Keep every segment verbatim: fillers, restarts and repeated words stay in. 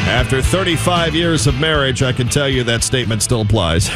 After thirty-five years of marriage, I can tell you that statement still applies.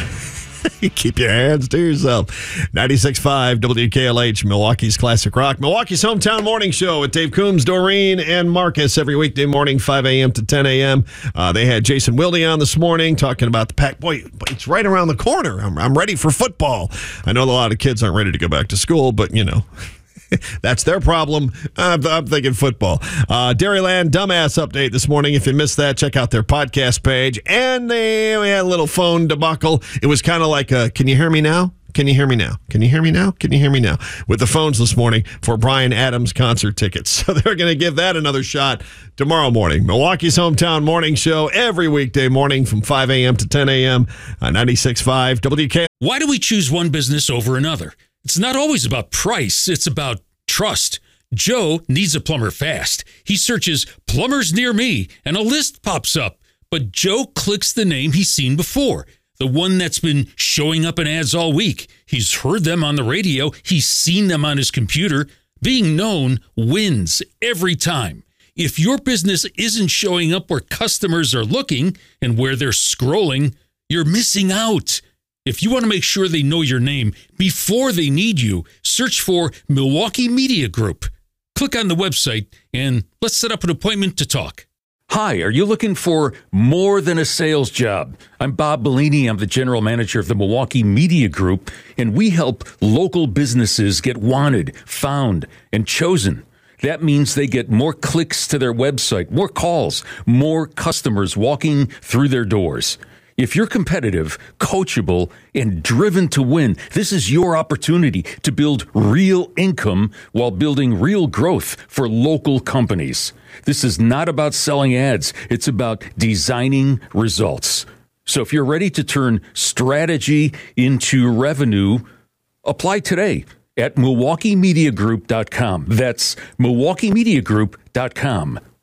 Keep your hands to yourself. ninety-six point five W K L H, Milwaukee's Classic Rock. Milwaukee's Hometown Morning Show with Dave Coombs, Doreen, and Marcus every weekday morning, five a.m. to ten a.m. Uh, they had Jason Wilde on this morning talking about the pack. Boy, it's right around the corner. I'm, I'm ready for football. I know a lot of kids aren't ready to go back to school, but, you know. That's their problem. I'm, I'm thinking football. Uh, Dairyland Dumbass Update this morning. If you missed that, check out their podcast page. And they, we had a little phone debacle. It was kind of like, a, can you hear me now? Can you hear me now? Can you hear me now? Can you hear me now? With the phones this morning for Bryan Adams concert tickets. So they're going to give that another shot tomorrow morning. Milwaukee's Hometown Morning Show every weekday morning from five a.m. to ten a.m. on ninety-six point five W K. Why do we choose one business over another? It's not always about price. It's about trust. Joe needs a plumber fast. He searches plumbers near me and a list pops up. But Joe clicks the name he's seen before, the one that's been showing up in ads all week. He's heard them on the radio. He's seen them on his computer. Being known wins every time. If your business isn't showing up where customers are looking and where they're scrolling, you're missing out. If you want to make sure they know your name before they need you, search for Milwaukee Media Group. Click on the website and let's set up an appointment to talk. Hi, are you looking for more than a sales job? I'm Bob Bellini. I'm the general manager of the Milwaukee Media Group, and we help local businesses get wanted, found, and chosen. That means they get more clicks to their website, more calls, more customers walking through their doors. If you're competitive, coachable, and driven to win, this is your opportunity to build real income while building real growth for local companies. This is not about selling ads. It's about designing results. So if you're ready to turn strategy into revenue, apply today at Milwaukee Media Group dot com. That's Milwaukee Media Group dot com.